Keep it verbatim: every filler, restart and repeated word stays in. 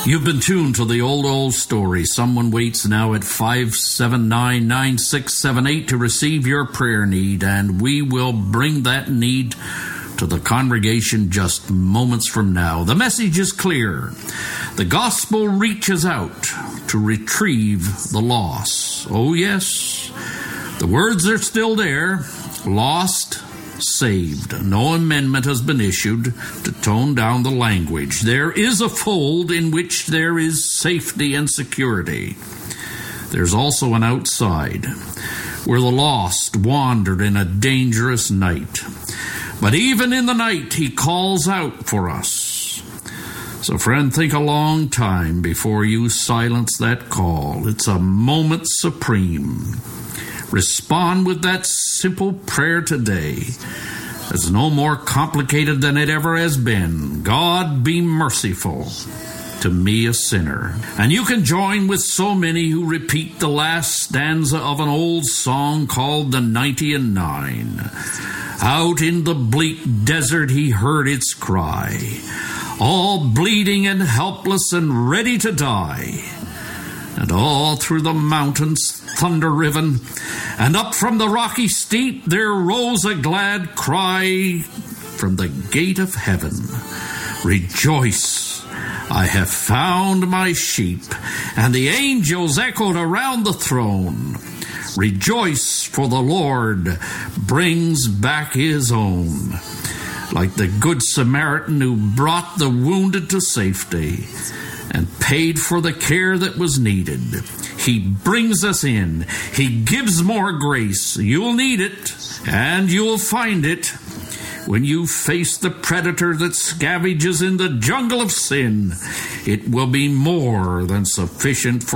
You've been tuned to the old, old story. Someone waits now at five seven nine, nine six seven eight to receive your prayer need, and we will bring that need to the congregation just moments from now. The message is clear. The gospel reaches out to retrieve the lost. Oh, yes, the words are still there. Lost, saved. No amendment has been issued to tone down the language. There is a fold in which there is safety and security. There's also an outside where the lost wandered in a dangerous night. But even in the night, he calls out for us. So, friend, think a long time before you silence that call. It's a moment supreme. Respond with that simple prayer today. It's no more complicated than it ever has been. God, be merciful to me, a sinner. And you can join with so many who repeat the last stanza of an old song called the ninety and nine. Out in the bleak desert he heard its cry, all bleeding and helpless and ready to die. And all through the mountains thunder riven, and up from the rocky steep there rose a glad cry from the gate of heaven. Rejoice, I have found my sheep. And the angels echoed around the throne. Rejoice, for the Lord brings back his own. Like the good Samaritan who brought the wounded to safety and paid for the care that was needed. He brings us in. He gives more grace. You'll need it, and you'll find it when you face the predator that scavenges in the jungle of sin. It will be more than sufficient for